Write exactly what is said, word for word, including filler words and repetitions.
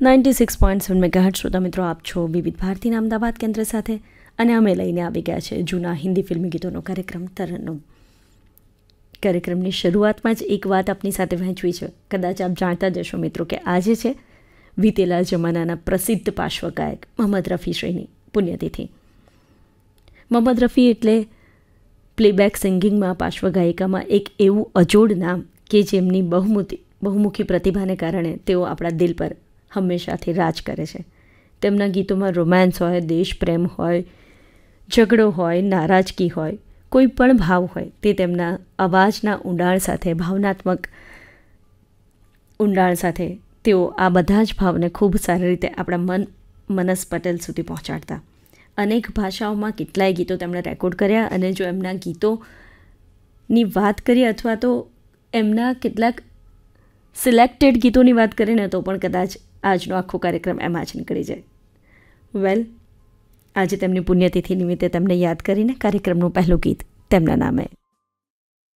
Ninety six point seven megahertz શ્રોતા મિત્રો, આપ છો વિવિધ ભારતીના અમદાવાદ કેન્દ્ર સાથે અને અમે લઈને આવી ગયા છે જૂના હિન્દી ફિલ્મી ગીતોનો કાર્યક્રમ તરન્નુમ. કાર્યક્રમની શરૂઆતમાં જ એક વાત આપની સાથે વહેંચવી છે. કદાચ આપ જાણતા જ હશો મિત્રો કે આજે છે વીતેલા જમાનાના પ્રસિદ્ધ પાર્શ્વગાયક મોહમ્મદ રફી શ્રીની પુણ્યતિથિ. મોહમ્મદ રફી એટલે પ્લેબેક સિંગિંગમાં પાર્શ્વગાયિકામાં એક એવું અજોડ નામ કે જેમની બહુમુખી બહુમુખી પ્રતિભાને કારણે તેઓ આપણા દિલ પર હંમેશાથી રાજ કરે છે. તેમના ગીતોમાં રોમાન્સ હોય, દેશ પ્રેમ હોય, ઝઘડો હોય, નારાજગી હોય, કોઈ પણ ભાવ હોય, તે તેમના અવાજના ઊંડાણ સાથે, ભાવનાત્મક ઊંડાણ સાથે તેઓ આ બધા જ ભાવને ખૂબ સારી રીતે આપણા મન મનસ પટેલ સુધી પહોંચાડતા. અનેક ભાષાઓમાં કેટલાય ગીતો તેમણે રેકોર્ડ કર્યા અને જો એમના ગીતોની વાત કરીએ અથવા તો એમના કેટલાક સિલેક્ટેડ ગીતોની વાત કરીએ ને તો પણ કદાચ આજનો આખો કાર્યક્રમ એમાં જ નીકળી જાય. વેલ, આજે તેમની પુણ્યતિથિ નિમિત્તે તેમને યાદ કરીને કાર્યક્રમનું પહેલું ગીત તેમના નામે.